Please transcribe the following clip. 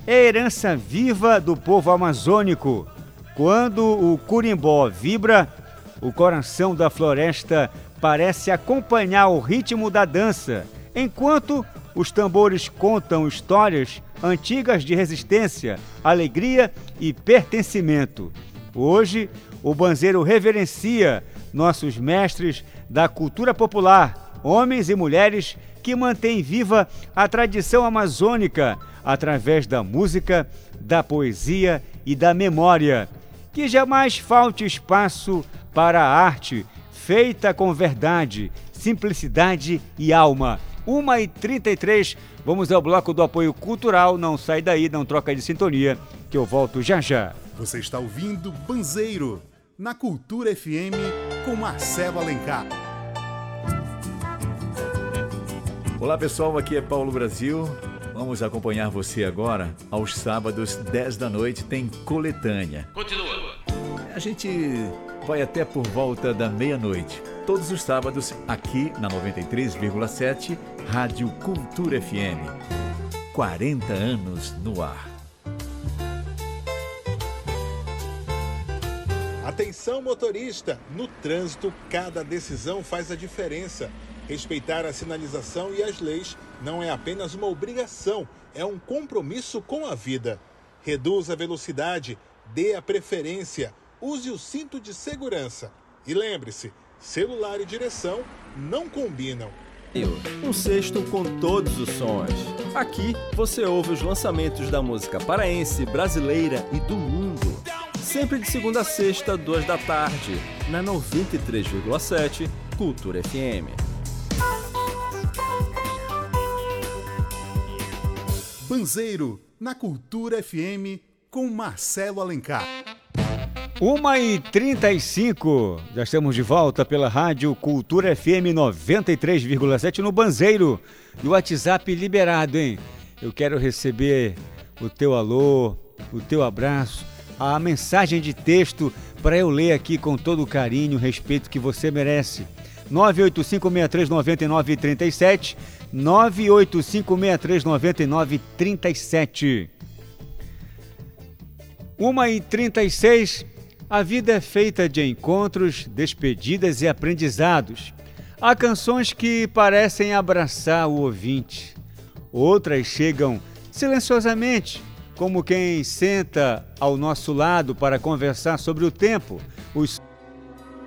é a herança viva do povo amazônico. Quando o curimbó vibra, o coração da floresta parece acompanhar o ritmo da dança, enquanto os tambores contam histórias antigas de resistência, alegria e pertencimento. Hoje, o banzeiro reverencia nossos mestres da cultura popular, homens e mulheres que mantêm viva a tradição amazônica através da música, da poesia e da memória. Que jamais falte espaço para a arte feita com verdade, simplicidade e alma. 1h33, vamos ao bloco do apoio cultural. Não sai daí, não troca de sintonia, que eu volto já já. Você está ouvindo Banzeiro, na Cultura FM, com Marcelo Alencar. Olá pessoal, aqui é Paulo Brasil. Vamos acompanhar você agora. Aos sábados, 10 da noite, tem Coletânea. Continua. A gente vai até por volta da meia-noite. Todos os sábados, aqui na 93,7, Rádio Cultura FM. 40 anos no ar. Atenção motorista, no trânsito cada decisão faz a diferença. Respeitar a sinalização e as leis não é apenas uma obrigação, é um compromisso com a vida. Reduza a velocidade, dê a preferência, use o cinto de segurança. E lembre-se, celular e direção não combinam. Um cesto com todos os sons. Aqui você ouve os lançamentos da música paraense, brasileira e do mundo. Sempre de segunda a sexta, 2 da tarde, na 93,7 Cultura FM. Banzeiro, na Cultura FM, com Marcelo Alencar. 1h35, já estamos de volta pela Rádio Cultura FM 93,7 no Banzeiro. E o WhatsApp liberado, hein? Eu quero receber o teu alô, o teu abraço, a mensagem de texto para eu ler aqui com todo o carinho, o respeito que você merece. 985639937, 985639937. 1h36, a vida é feita de encontros, despedidas e aprendizados. Há canções que parecem abraçar o ouvinte. Outras chegam silenciosamente, como quem senta ao nosso lado para conversar sobre o tempo, os